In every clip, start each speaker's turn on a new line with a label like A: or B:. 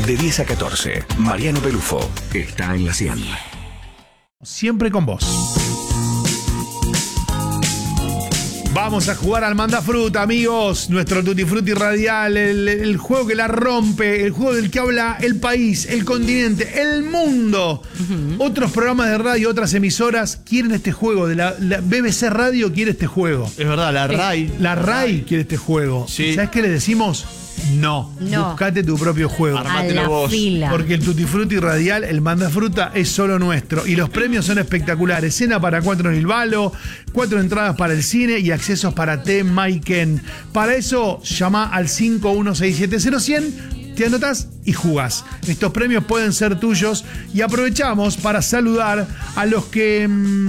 A: De 10 a 14, Mariano Pelufo está en la 100.
B: Siempre con vos. Vamos a jugar al Manda Fruta, amigos. Nuestro Tutti Frutti radial, el juego que la rompe, el juego del que habla el país, el continente, el mundo. Otros programas de radio, otras emisoras quieren este juego. La BBC Radio quiere este juego.
C: Es verdad, la RAI.
B: La RAI quiere este juego.
C: Sí.
B: ¿Sabes qué le decimos? No. Buscate tu propio juego.
C: Armátelo vos.
D: Fila.
B: Porque el Tutti Frutti radial, el Manda Fruta, es solo nuestro. Y los premios son espectaculares. Cena para 4 en el Balo, 4 entradas para el cine y accesos para T. Maiken. Para eso, llama al 51670100, te anotas y jugás. Estos premios pueden ser tuyos. Y aprovechamos para saludar a los que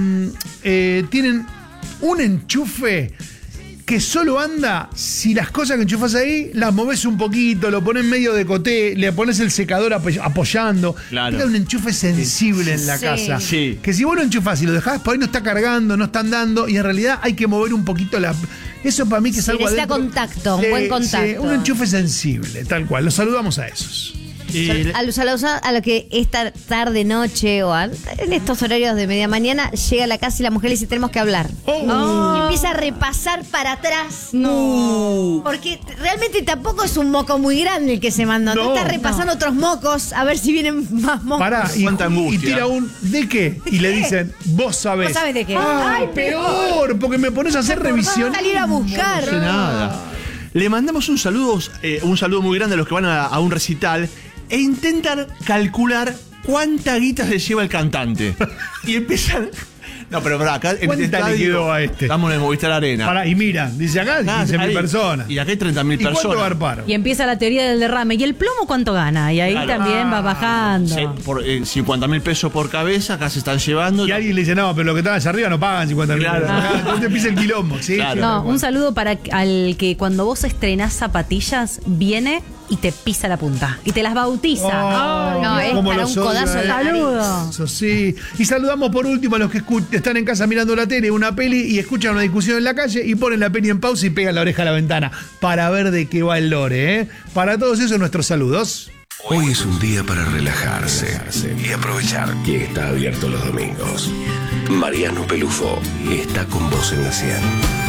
B: tienen un enchufe que solo anda si las cosas que enchufas ahí las moves un poquito, lo pones medio de coté, le pones el secador apoyando.
C: Claro.
B: Queda un enchufe sensible en la casa.
C: Sí.
B: Que si vos lo enchufás y lo dejás, por ahí no está cargando, no está andando, y en realidad hay que mover un poquito la. Eso para mí que es algo
D: necesita
B: adentro.
D: contacto, un buen contacto.
B: Un enchufe sensible, tal cual. Los saludamos a esos.
D: A lo que esta tarde, noche o en estos horarios de media mañana llega a la casa y la mujer le dice tenemos que hablar. Y empieza a repasar para atrás.
C: No.
D: Porque realmente tampoco es un moco muy grande el que se mandó.
B: No.
D: Está repasando otros mocos a ver si vienen más mocos.
B: Pará,
C: Cuánta
B: y
C: angustia.
B: tira un ¿de qué? Y le dicen, vos sabés.
D: ¿Vos sabés de qué?
B: Ay, peor, porque me pones a hacer revisión.
D: Salir a buscar.
C: No sé nada. Le mandamos un saludo muy grande a los que van a un recital e intentan calcular cuánta guita se lleva el cantante. Y empiezan. No, pero pará, acá en
B: ¿Cuánta le quedó a este?
C: Estamos en el Movistar Arena.
B: Pará, y mira, dice acá 15.000
C: ahí-
B: personas.
C: Y acá hay 30.000
B: ¿Y cuánto
C: personas.
B: garparon?
E: Y empieza la teoría del derrame. ¿Y el plomo cuánto gana? Y ahí
C: Claro.
E: también va bajando.
C: Sí, por 50.000 pesos por cabeza, acá se están llevando.
B: Y alguien le dice, no, pero los que están allá arriba no pagan 50.000
C: Claro.
B: pesos. No te pisa el quilombo. Sí,
C: Claro.
B: sí,
E: No,
B: tal cual.
E: un saludo para al que cuando vos estrenás zapatillas, viene y te pisa la punta. Y te las bautiza.
B: Oh,
D: no, es
B: cómo
D: para
B: los
D: un
B: odio,
D: codazo en la
E: Saludo.
B: Eso sí. Y saludamos por último a los que están en casa mirando la tele, una peli, y escuchan una discusión en la calle y ponen la peli en pausa y pegan la oreja a la ventana para ver de qué va el lore, ¿eh? Para todos esos nuestros saludos.
A: Hoy es un día para relajarse y aprovechar que está abierto los domingos. Mariano Pelufo está con vos en la 100.